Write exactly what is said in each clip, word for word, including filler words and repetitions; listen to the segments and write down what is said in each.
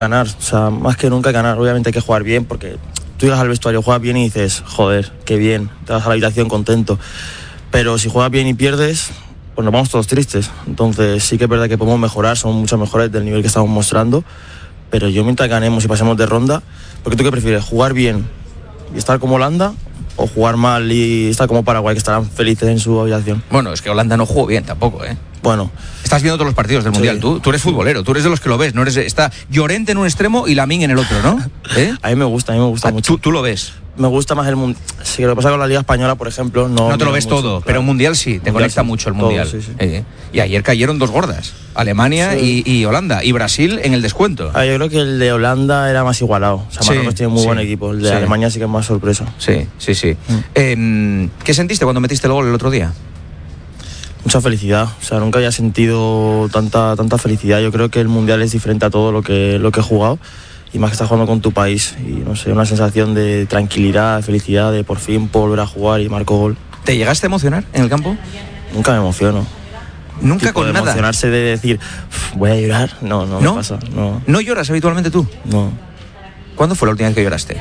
ganar, o sea, más que nunca ganar. Obviamente hay que jugar bien, porque tú llegas al vestuario, juegas bien y dices, joder, qué bien, te vas a la habitación contento. Pero si juegas bien y pierdes, pues nos vamos todos tristes. Entonces sí que es verdad que podemos mejorar, somos mucho mejores del nivel que estamos mostrando, pero yo mientras ganemos y pasemos de ronda, porque tú qué prefieres, jugar bien y estar como Holanda, o jugar mal y estar como Paraguay, que estarán felices en su habitación. Bueno, es que Holanda no jugó bien tampoco, ¿eh? Bueno. Estás viendo todos los partidos del Mundial, sí. tú, tú eres futbolero, tú eres de los que lo ves, no eres, está Llorente en un extremo y Lamine en el otro, ¿no? ¿Eh? A mí me gusta, a mí me gusta ah, mucho. ¿tú, ¿Tú lo ves? Me gusta más el Mundial. Sí, lo que pasa con la Liga Española, por ejemplo, no... No te lo ves mucho, todo, claro. pero Mundial sí, te mundial conecta sí, mucho el Mundial. Todo, sí, sí. Eh, y ayer cayeron dos gordas, Alemania sí. y, y Holanda, y Brasil en el descuento. Ah, yo creo que el de Holanda era más igualado. O sea, sí, Marruecos tiene muy sí, buen equipo. El de sí. Alemania sí que es más sorpresa. Sí, sí, sí. Mm. Eh, ¿Qué sentiste cuando metiste el gol el otro día? Mucha felicidad, o sea, nunca había sentido tanta tanta felicidad. Yo creo que el Mundial es diferente a todo lo que, lo que he jugado, y más que estás jugando con tu país, y no sé, una sensación de tranquilidad, de felicidad, de por fin volver a jugar y marco gol. ¿Te llegaste a emocionar en el campo? Nunca me emociono. ¿Nunca tipo con de nada? Emocionarse de decir, voy a llorar, no, no, ¿No? me pasa. No. ¿No lloras habitualmente tú? No. ¿Cuándo fue la última vez que lloraste?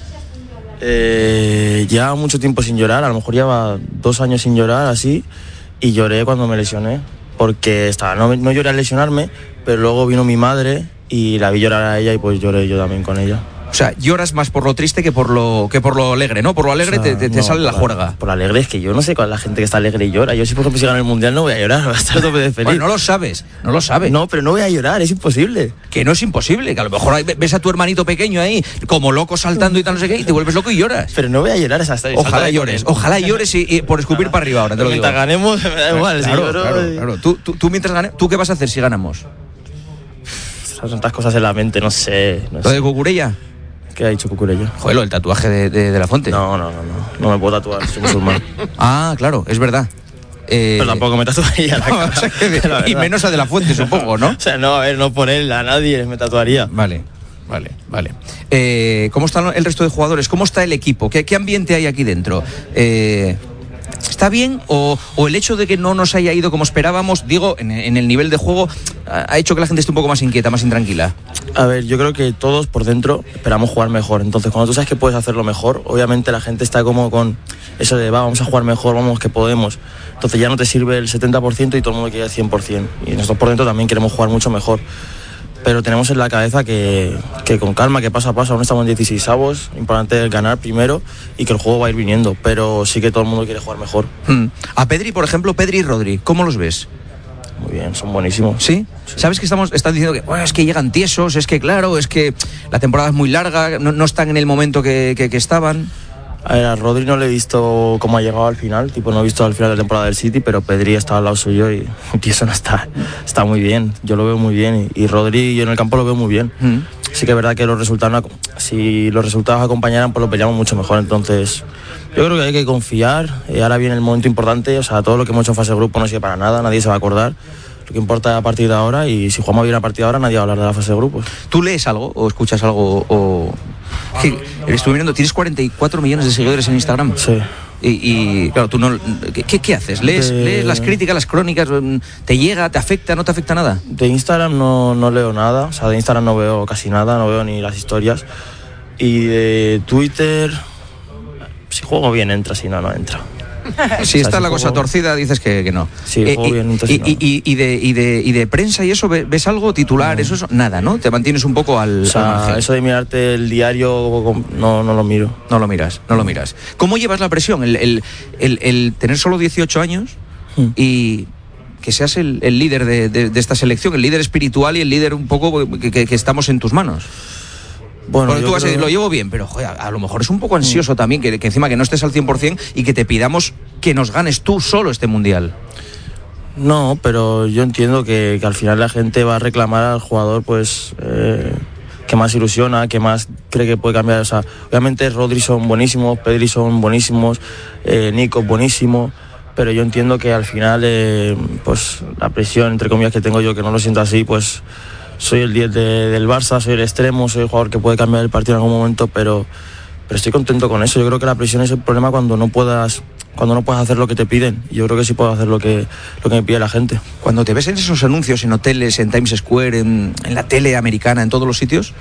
Eh, ya mucho tiempo sin llorar, a lo mejor lleva dos años sin llorar, así. Y lloré cuando me lesioné, porque estaba, no, no lloré al lesionarme, pero luego vino mi madre y la vi llorar a ella y pues lloré yo también con ella. O sea, lloras más por lo triste que por lo que por lo alegre, ¿no? Por lo alegre, o sea, te, te, te no, sale la juerga. La, por lo alegre es que yo no sé cuál es la gente que está alegre y llora. Yo si por ejemplo si gano el Mundial no voy a llorar, voy a estar tope de feliz. Bueno, no lo sabes, no lo sabes. No, pero no voy a llorar, es imposible. Que no es imposible, que a lo mejor ves a tu hermanito pequeño ahí, como loco saltando y tal, no sé qué, y te vuelves loco y lloras. Pero no voy a llorar hasta Ojalá llores, ojalá llores y, y por escupir para arriba ahora, te lo digo. Mientras ganemos, me da igual. Claro, si lloro, claro, y... claro. Tú, tú, tú mientras ganes, ¿tú qué vas a hacer si ganamos? Son tantas cosas en la mente, no sé. No ¿Lo sé. de Cucurella? ¿Qué ha dicho Cucurella? Joder, el tatuaje de, de, de la Fuente. No, no, no, no. No me puedo tatuar, soy musulmán. Ah, claro, es verdad. Eh... Pero tampoco me tatuaría la cara. No, o sea, que, y menos a de la Fuente, supongo, ¿no? O sea, no, a ver, no por él, a nadie me tatuaría. Vale, vale, vale. Eh, ¿Cómo están el resto de jugadores? ¿Cómo está el equipo? ¿Qué, qué ambiente hay aquí dentro? Eh... ¿Está bien? O, ¿O el hecho de que no nos haya ido como esperábamos, digo, en, en el nivel de juego, ha hecho que la gente esté un poco más inquieta, más intranquila? A ver, yo creo que todos por dentro esperamos jugar mejor. Entonces, cuando tú sabes que puedes hacerlo mejor, obviamente la gente está como con eso de, va, vamos a jugar mejor, vamos que podemos. Entonces ya no te sirve el setenta por ciento y todo el mundo quiere el cien por ciento. Y nosotros por dentro también queremos jugar mucho mejor. Pero tenemos en la cabeza que, que con calma, que paso a paso, aún estamos en dieciseisavos, importante es ganar primero y que el juego va a ir viniendo, pero sí que todo el mundo quiere jugar mejor. Hmm. A Pedri, por ejemplo, Pedri y Rodri, ¿cómo los ves? Muy bien, son buenísimos. ¿Sí? ¿Sí? ¿Sabes que estamos, están diciendo que bueno, es que llegan tiesos, es que claro, es que la temporada es muy larga, no, no están en el momento que, que, que estaban? A ver, a Rodri no le he visto cómo ha llegado al final, tipo no he visto al final de la temporada del City, pero Pedri está al lado suyo y eso no está, está muy bien, yo lo veo muy bien y, y Rodri yo en el campo lo veo muy bien. Mm. Sí que es verdad que los resultados, si los resultados acompañaran, pues lo peleamos mucho mejor, entonces yo creo que hay que confiar, y ahora viene el momento importante, o sea, todo lo que hemos hecho en fase de grupo no sirve para nada, nadie se va a acordar. Lo que importa a partir de ahora, y si jugamos bien a partir de ahora, nadie va a hablar de la fase de grupos. ¿Tú lees algo o escuchas algo? O... Estuve mirando, tienes cuarenta y cuatro millones de seguidores en Instagram. Sí. Y, y claro, tú no... ¿Qué, qué haces? ¿Lees, de... ¿Lees las críticas, las crónicas? ¿Te llega, te afecta, no te afecta nada? De Instagram no, no leo nada, o sea, de Instagram no veo casi nada, no veo ni las historias. Y de Twitter, si juego bien entra, si no, no entra. Si está o sea, la cosa juego... torcida, dices que, que no. Sí, eh, juego y, bien, y, y, y, y, de, y, de, ¿Y de prensa y eso? ¿Ves algo? ¿Titular? No. Eso, eso nada, ¿no? Te mantienes un poco al... O sea, al eso de mirarte el diario, no, no lo miro. No lo miras, no lo miras. ¿Cómo llevas la presión? El, el, el, el tener solo dieciocho años hmm. y... que seas el, el líder de, de, de esta selección, el líder espiritual y el líder un poco que, que, que estamos en tus manos. Bueno, bueno tú vas creo... a decir, lo llevo bien, pero joder, a lo mejor es un poco ansioso mm. también, que, que encima que no estés al cien por ciento y que te pidamos que nos ganes tú solo este Mundial. No, pero yo entiendo que, que al final la gente va a reclamar al jugador pues eh, que más ilusiona, que más cree que puede cambiar. O sea, obviamente Rodri son buenísimos, Pedri son buenísimos, eh, Nico buenísimo, pero yo entiendo que al final eh, pues la presión, entre comillas, que tengo yo, que no lo siento así, pues soy el diez de, del Barça, soy el extremo, soy el jugador que puede cambiar el partido en algún momento, pero, pero estoy contento con eso. Yo creo que la presión es el problema cuando no puedas cuando no puedes hacer lo que te piden. Yo creo que sí puedo hacer lo que, lo que me pide la gente. Cuando te ves en esos anuncios, en hoteles, en Times Square, en, en la tele americana, en todos los sitios,